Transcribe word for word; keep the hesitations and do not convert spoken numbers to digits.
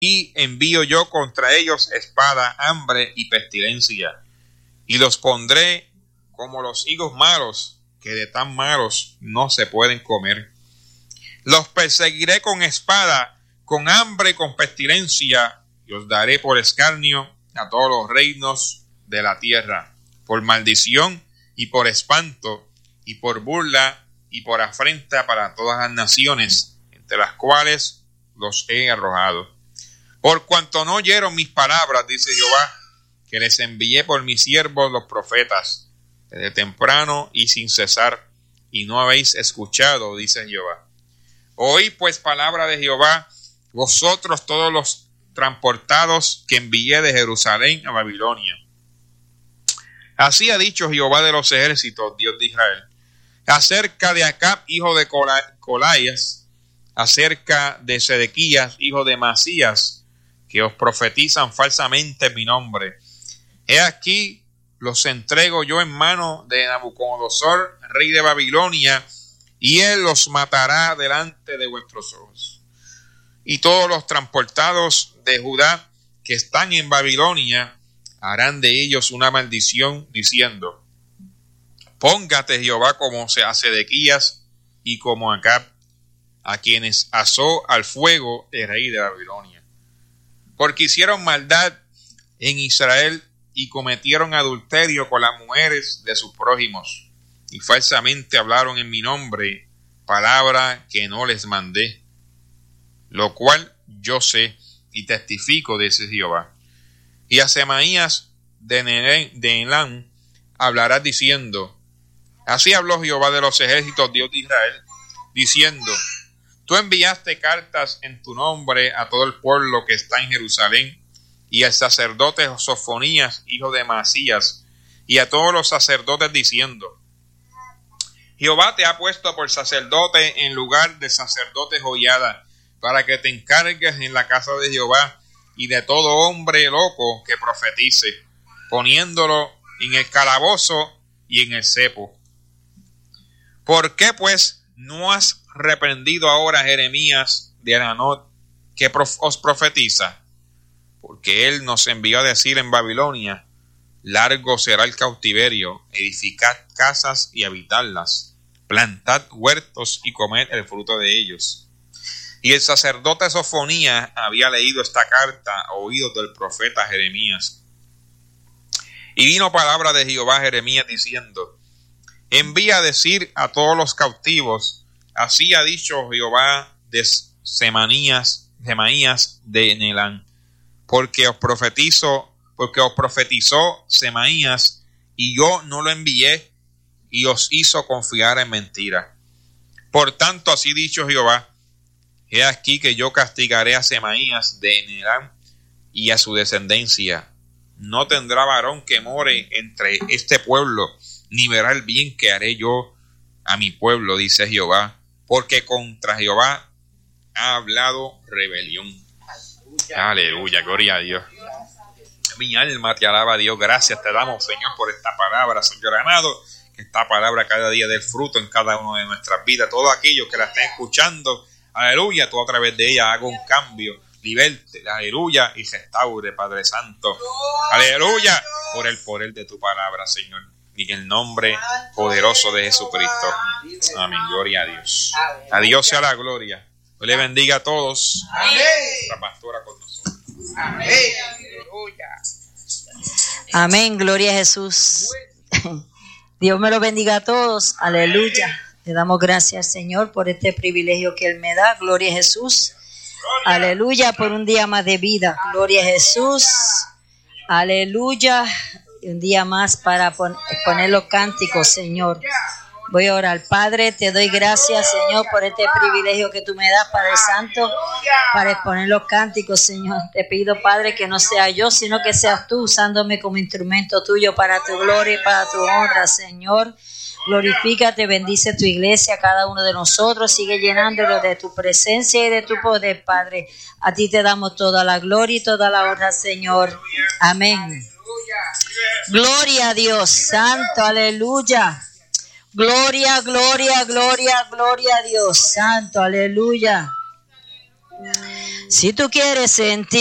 y envío yo contra ellos espada, hambre y pestilencia, y los pondré como los higos malos, que de tan malos no se pueden comer. Los perseguiré con espada, con hambre y con pestilencia, y os daré por escarnio a todos los reinos de la tierra, por maldición y por espanto, y por burla y por afrenta para todas las naciones, entre las cuales los he arrojado. Por cuanto no oyeron mis palabras, dice Jehová, que les envié por mis siervos los profetas, desde temprano y sin cesar, y no habéis escuchado, dice Jehová. Oí pues palabra de Jehová, vosotros todos los transportados que envié de Jerusalén a Babilonia. Así ha dicho Jehová de los ejércitos, Dios de Israel, acerca de Acab, hijo de Colaías, acerca de Sedequías, hijo de Masías, que os profetizan falsamente en mi nombre. He aquí, los entrego yo en mano de Nabucodonosor, rey de Babilonia, y él los matará delante de vuestros ojos. Y todos los transportados de Judá que están en Babilonia harán de ellos una maldición, diciendo: Póngate Jehová como a Sedequías y como a Acab, a quienes asó al fuego el rey de Babilonia. Porque hicieron maldad en Israel y cometieron adulterio con las mujeres de sus prójimos, y falsamente hablaron en mi nombre palabra que no les mandé, lo cual yo sé y testifico, dice Jehová. Y a Semaías de Elam hablarás diciendo: Así habló Jehová de los ejércitos, Dios de Israel, diciendo: Tú enviaste cartas en tu nombre a todo el pueblo que está en Jerusalén, y al sacerdote Sofonías, hijo de Masías, y a todos los sacerdotes, diciendo: Jehová te ha puesto por sacerdote en lugar de sacerdote Joiada, para que te encargues en la casa de Jehová y de todo hombre loco que profetice, poniéndolo en el calabozo y en el cepo. ¿Por qué pues no has reprendido ahora a Jeremías de Ananot, que prof- os profetiza? Porque él nos envió a decir en Babilonia: largo será el cautiverio, edificad casas y habitadlas, plantad huertos y comed el fruto de ellos. Y el sacerdote Sofonías había leído esta carta a oídos del profeta Jeremías. Y vino palabra de Jehová a Jeremías diciendo: Envía a decir a todos los cautivos: así ha dicho Jehová de Semaías, Semaías de Elam, porque os profetizo, porque os profetizó Semaías, y yo no lo envié, y os hizo confiar en mentira. Por tanto, así dicho Jehová: he aquí que yo castigaré a Semaías de Elam y a su descendencia. No tendrá varón que more entre este pueblo, ni verá el bien que haré yo a mi pueblo, dice Jehová, porque contra Jehová ha hablado rebelión. Aleluya, Aleluya, gloria a Dios. Mi alma te alaba, Dios. Gracias te damos, Señor, por esta palabra, Señor amado. Que esta palabra cada día dé fruto en cada una de nuestras vidas. Todos aquellos que la estén escuchando, aleluya, tú a través de ella haga un cambio, liberte, aleluya, y restaure, Padre Santo. Aleluya, por el poder de tu palabra, Señor. Y en el nombre poderoso de Jesucristo. Amén. Gloria a Dios. A Dios sea la gloria. Dios le bendiga a todos. Amén. La pastora con nosotros. Amén. Amén. Gloria a Jesús. Dios me lo bendiga a todos. Aleluya. Le damos gracias al Señor por este privilegio que Él me da. Gloria a Jesús. Aleluya, por un día más de vida. Gloria a Jesús. Aleluya. Un día más para pon- poner los cánticos, Señor. Voy a orar. Padre, te doy gracias, Señor, por este privilegio que tú me das, Padre Santo, para exponer los cánticos, Señor. Te pido, Padre, que no sea yo, sino que seas tú usándome como instrumento tuyo para tu gloria y para tu honra, Señor. Glorifícate, bendice tu iglesia, cada uno de nosotros. Sigue llenándolo de tu presencia y de tu poder, Padre. A ti te damos toda la gloria y toda la honra, Señor. Amén. Gloria a Dios Santo, aleluya. Gloria, gloria, gloria, gloria a Dios Santo, aleluya. Si tú quieres sentir